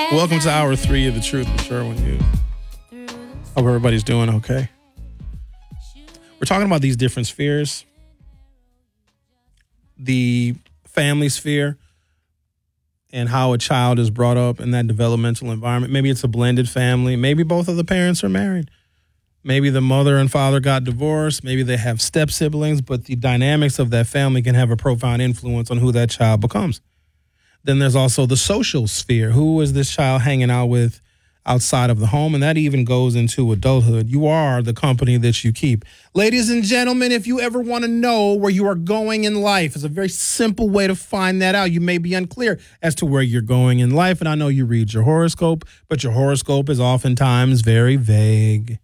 Welcome to hour 3 of The Truth with Sherwin Hughes. Hope everybody's doing okay. We're talking about these different spheres. The family sphere and how a child is brought up in that developmental environment. Maybe it's a blended family. Maybe both of the parents are married. Maybe the mother and father got divorced. Maybe they have step siblings, but the dynamics of that family can have a profound influence on who that child becomes. Then there's also the social sphere. Who is this child hanging out with outside of the home? And that even goes into adulthood. You are the company that you keep. Ladies and gentlemen, if you ever want to know where you are going in life, it's a very simple way to find that out. You may be unclear as to where you're going in life. And I know you read your horoscope, but your horoscope is oftentimes very vague.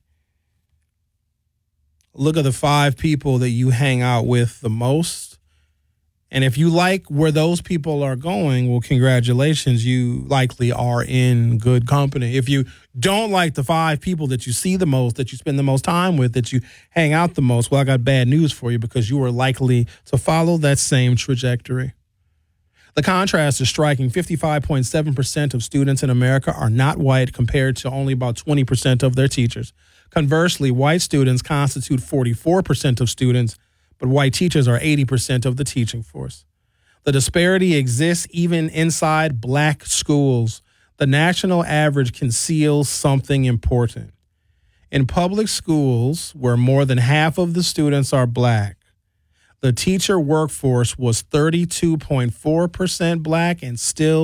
Look at the 5 people that you hang out with the most. And if you like where those people are going, well, congratulations, you likely are in good company. If you don't like the 5 people that you see the most, that you spend the most time with, that you hang out the most, well, I got bad news for you because you are likely to follow that same trajectory. The contrast is striking. 55.7% of students in America are not white compared to only about 20% of their teachers. Conversely, white students constitute 44% of students, but white teachers are 80% of the teaching force. The disparity exists even inside black schools. The national average conceals something important. In public schools, where more than half of the students are black, the teacher workforce was 32.4% black and still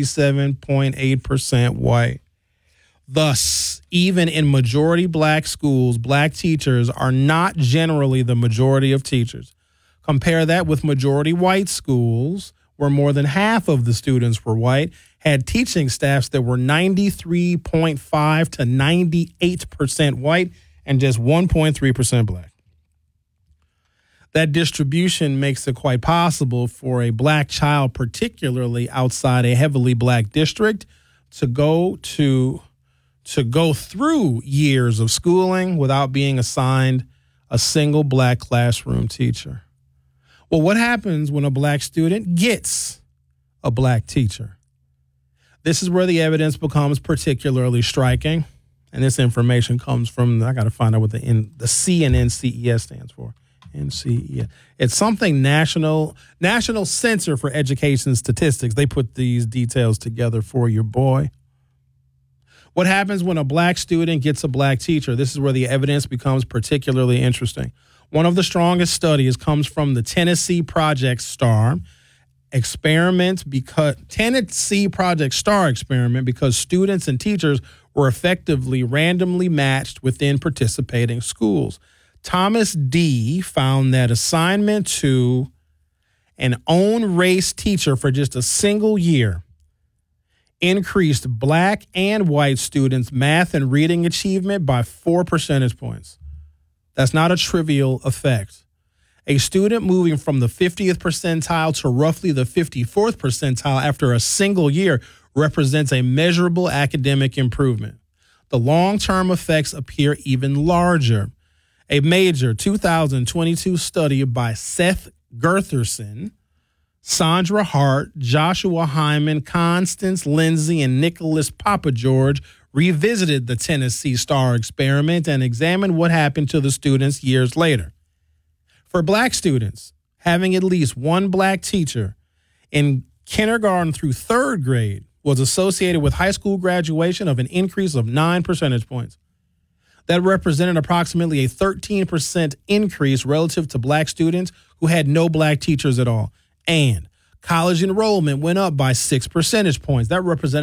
57.8% white. Thus, even in majority black schools, black teachers are not generally the majority of teachers. Compare that with majority white schools, where more than half of the students were white, had teaching staffs that were 93.5 to 98% white and just 1.3% black. That distribution makes it quite possible for a black child, particularly outside a heavily black district, to go through years of schooling without being assigned a single black classroom teacher. Well, what happens when a black student gets a black teacher? This is where the evidence becomes particularly striking. And this information comes from, I got to find out what the C and NCES stands for. NCES. It's something National Center for Education Statistics. They put these details together for your boy. What happens when a black student gets a black teacher? This is where the evidence becomes particularly interesting. One of the strongest studies comes from the Tennessee Project STAR experiment, because students and teachers were effectively randomly matched within participating schools. Thomas D. found that assignment to an own race teacher for just a single year increased black and white students' math and reading achievement by 4 percentage points. That's not a trivial effect. A student moving from the 50th percentile to roughly the 54th percentile after a single year represents a measurable academic improvement. The long-term effects appear even larger. A major 2022 study by Seth Gertherson, Sandra Hart, Joshua Hyman, Constance Lindsay, and Nicholas Papageorge revisited the Tennessee STAR experiment and examined what happened to the students years later. For black students, having at least one black teacher in kindergarten through 3rd grade was associated with high school graduation of an increase of 9 percentage points. That represented approximately a 13% increase relative to black students who had no black teachers at all. And college enrollment went up by 6 percentage points. That represented